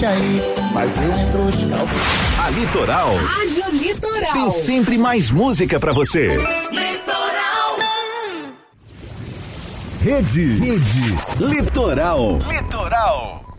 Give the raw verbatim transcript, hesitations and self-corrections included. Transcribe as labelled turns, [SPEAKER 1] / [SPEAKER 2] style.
[SPEAKER 1] deixa aí, mas eu entro os calcos.
[SPEAKER 2] A Litoral.
[SPEAKER 3] Rádio Litoral.
[SPEAKER 2] Tem sempre mais música pra você.
[SPEAKER 3] Litoral.
[SPEAKER 2] Rede. Rede. Litoral. Litoral.